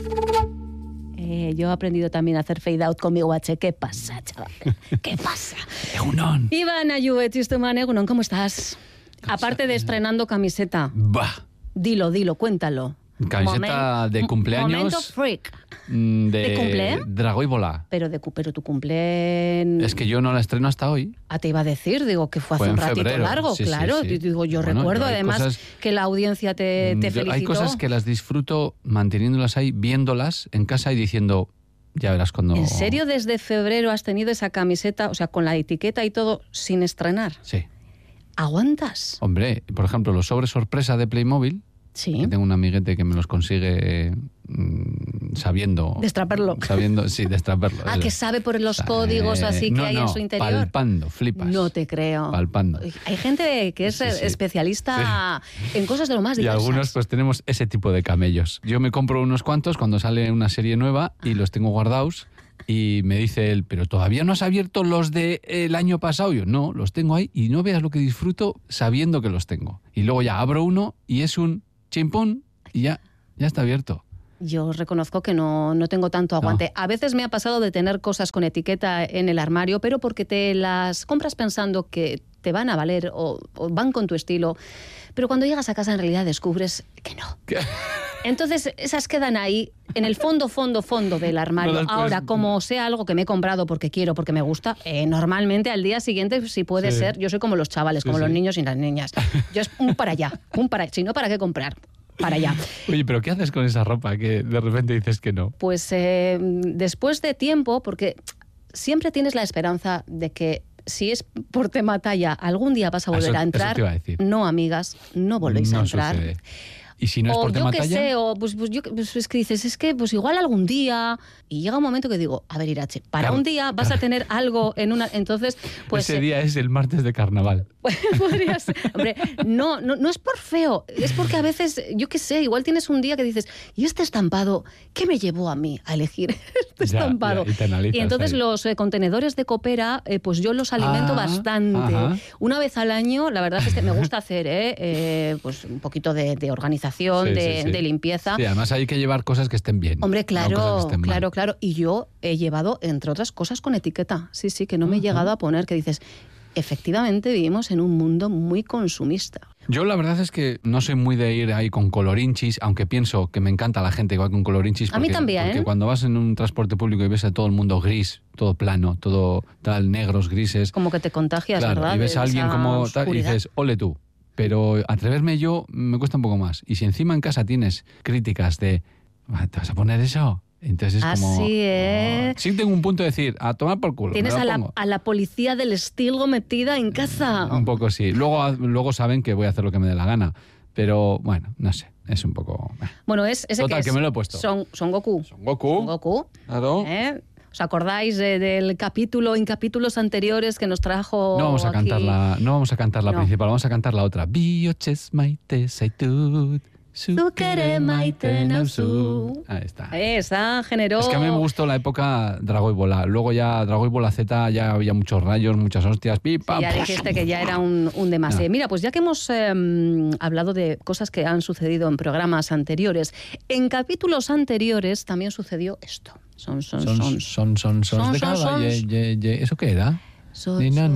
Yo he aprendido también a hacer fade out con mi guache. ¿Qué pasa, chaval? ¿Qué pasa? Egunon. Iván Ayubetistumán, Egunon, ¿cómo estás? Aparte de estrenando camiseta. Bah. Dilo, cuéntalo. Camiseta de cumpleaños. Momento freak. ¿De cumple? Dragó y Bola. Pero tu cumple... Es que yo no la estreno hasta hoy. Te iba a decir, digo, que fue hace Fue un en ratito febrero. largo, Sí, claro. sí. Digo, yo Bueno, recuerdo hay además cosas- que la audiencia te felicitó. Hay cosas que las disfruto manteniéndolas ahí, viéndolas en casa y diciendo, ya verás cuando... ¿En serio desde febrero has tenido esa camiseta, o sea, con la etiqueta y todo, sin estrenar? Sí. ¿Aguantas? Hombre, por ejemplo, los sobres sorpresa de Playmobil, Sí. que tengo un amiguete que me los consigue sabiendo... Destraparlo. Sí, destraparlo. Que sabe por los códigos así que hay en su interior. Palpando, flipas. No te creo. Palpando. Hay gente que es Sí. especialista en cosas de lo más Y diversas. algunos pues tenemos ese tipo de camellos. Yo me compro unos cuantos cuando sale una serie nueva y los tengo guardados y me dice él, pero todavía no has abierto los del año pasado. Yo, no, los tengo ahí y no veas lo que disfruto sabiendo que los tengo. Y luego ya abro uno y es un chimpún y ya está abierto. Yo reconozco que no tengo tanto aguante. A veces me ha pasado de tener cosas con etiqueta en el armario, pero porque te las compras pensando que te van a valer o van con tu estilo. Pero cuando llegas a casa en realidad descubres que no. ¿Qué? Entonces esas quedan ahí en el fondo del armario. No, Ahora, como sea algo que me he comprado porque quiero, porque me gusta, normalmente al día siguiente, si puede ser, yo soy como los chavales, como los niños y las niñas. Yo es un para allá, si no, ¿para qué comprar? Para allá. Oye, pero ¿qué haces con esa ropa que de repente dices que no? Pues después de tiempo, porque siempre tienes la esperanza de que si es por tema talla, algún día vas a volver a entrar. Eso te iba a decir. No, amigas, no volvéis a entrar. Sucede. ¿Y si no es por tema talla? O yo qué sé, o pues es que dices, es que pues igual algún día... Y llega un momento que digo, a ver, Irache, un día vas a tener algo en una... Entonces, pues... Ese día es el martes de carnaval. Podría ser. Hombre, no es por feo, es porque a veces, yo qué sé, igual tienes un día que dices, ¿y este estampado qué me llevó a mí a elegir este estampado? Y entonces ahí. los contenedores de Coopera, pues yo los alimento bastante. Ajá. Una vez al año, la verdad es que me gusta hacer pues un poquito de organización, Sí, de limpieza. Sí, además hay que llevar cosas que estén bien. Hombre, no claro, cosas que estén mal. claro. Y yo he llevado, entre otras cosas, con etiqueta. Sí, que no me he llegado a poner, que dices, efectivamente vivimos en un mundo muy consumista. Yo la verdad es que no soy muy de ir ahí con colorinchis, aunque pienso que me encanta la gente que va con colorinchis. A mí también, porque cuando vas en un transporte público y ves a todo el mundo gris, todo plano, todo tal, negros, grises. Como que te contagias, claro, ¿verdad? Y ves a alguien como tal y dices, ole tú. Pero atreverme yo me cuesta un poco más. Y si encima en casa tienes críticas de, ¿te vas a poner eso? Entonces es como... Así es. Sí tengo un punto de decir, a tomar por culo. Tienes me lo pongo. a la policía del estilo metida en casa. Un poco sí. Luego saben que voy a hacer lo que me dé la gana. Pero bueno, no sé. Es un poco... Bueno, ese Total, que me lo he puesto. Son Goku. Son Goku. Claro. ¿Os acordáis del capítulo, en capítulos anteriores que nos trajo No vamos a aquí? cantar la principal, vamos a cantar la otra. Bioches maite zaitut. Zukere maite nauzu. Ahí está. Esa generó... Es que a mí me gustó la época Dragó y Bola. Luego ya Dragó y Bola Z ya había muchos rayos, muchas hostias. Sí, ya dijiste que ya era un demasiado. Mira, pues ya que hemos hablado de cosas que han sucedido en programas anteriores, en capítulos anteriores también sucedió esto. Son de cava. ¿Eso qué era? Nina.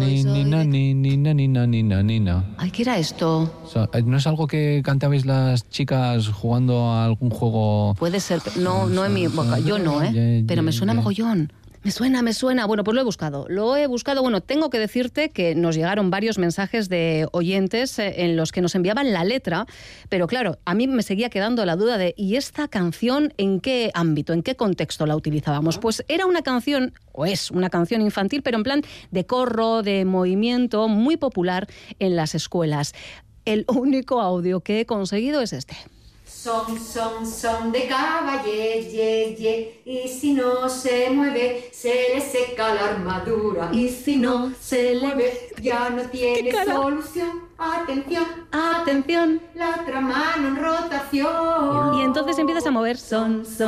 Ay, ¿qué era esto? ¿No es algo que cantabais las chicas jugando a algún juego? Puede ser, no en mi boca, yo no, pero me suena mogollón. Me suena. Bueno, pues lo he buscado. Bueno, tengo que decirte que nos llegaron varios mensajes de oyentes en los que nos enviaban la letra, pero claro, a mí me seguía quedando la duda de ¿y esta canción en qué ámbito, en qué contexto la utilizábamos? Pues era una canción, o es una canción infantil, pero en plan de corro, de movimiento, muy popular en las escuelas. El único audio que he conseguido es este. Son de caballé, y si no se mueve, se le seca la armadura. Y si no se le mueve, ya no tiene solución. Atención, Atención. la otra mano en rotación. Y entonces empiezas a mover son.